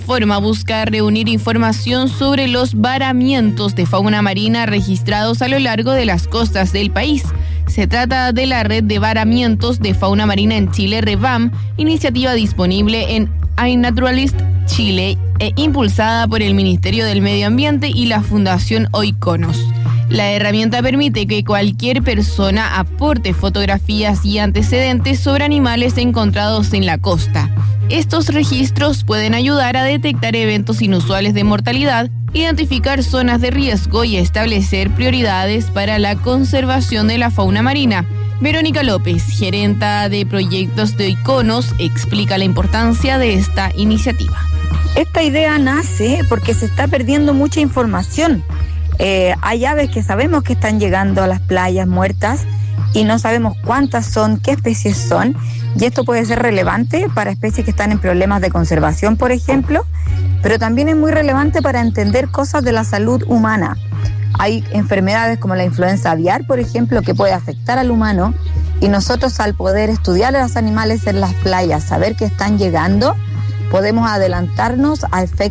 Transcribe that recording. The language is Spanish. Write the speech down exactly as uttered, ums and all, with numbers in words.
Forma busca reunir información sobre los varamientos de fauna marina registrados a lo largo de las costas del país. Se trata de la Red de Varamientos de Fauna Marina en Chile, REVAM, iniciativa disponible en iNaturalist Chile e impulsada por el Ministerio del Medio Ambiente y la Fundación Oikonos. La herramienta permite que cualquier persona aporte fotografías y antecedentes sobre animales encontrados en la costa. Estos registros pueden ayudar a detectar eventos inusuales de mortalidad, identificar zonas de riesgo y establecer prioridades para la conservación de la fauna marina. Verónica López, gerenta de proyectos de Oikonos, explica la importancia de esta iniciativa. Esta idea nace porque se está perdiendo mucha información. Eh, hay aves que sabemos que están llegando a las playas muertas y no sabemos cuántas son, qué especies son, y esto puede ser relevante para especies que están en problemas de conservación, por ejemplo, pero también es muy relevante para entender cosas de la salud humana. Hay enfermedades como la influenza aviar, por ejemplo, que puede afectar al humano, y nosotros, al poder estudiar a los animales en las playas, saber que están llegando, podemos adelantarnos a efectos